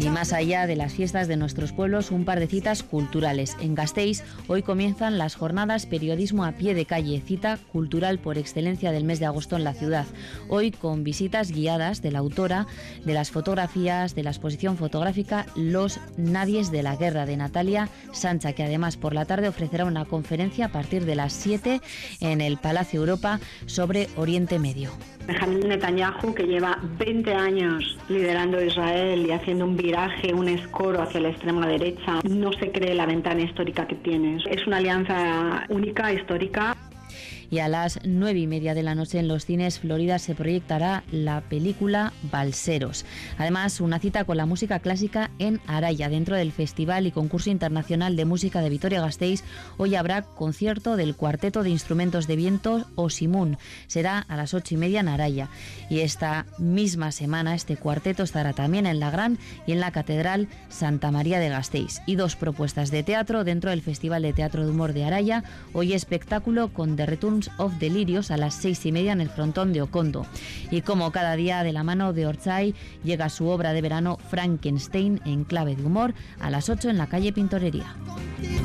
Y más allá de las fiestas de nuestros pueblos, un par de citas culturales. En Gasteiz hoy comienzan las jornadas Periodismo a pie de calle, cita cultural por excelencia del mes de agosto en la ciudad. Hoy con visitas guiadas de la autora de las fotografías de la exposición fotográfica Los Nadies de la Guerra, de Natalia Sancha, que además por la tarde ofrecerá una conferencia a partir de las 7 en el Palacio Europa sobre Oriente Medio. Benjamín Netanyahu, que lleva 20 años liderando Israel y haciendo un viraje, un escoro hacia la extrema derecha, no se cree la ventana histórica que tiene. Es una alianza única, histórica. Y a las 9:30 de la noche en los cines Florida se proyectará la película Balseros. Además, una cita con la música clásica en Araya. Dentro del Festival y Concurso Internacional de Música de Vitoria-Gasteiz, hoy habrá concierto del Cuarteto de Instrumentos de Viento Osimun. Será a las 8:30 en Araya. Y esta misma semana este cuarteto estará también en la Gran y en la Catedral Santa María de Gasteiz. Y 2 propuestas de teatro dentro del Festival de Teatro de Humor de Araya. Hoy espectáculo con The Return of Delirios a las 6:30 en el frontón de Okondo. Y como cada día, de la mano de Ortzai, llega su obra de verano Frankenstein en clave de humor a las 8 en la calle Pintorería.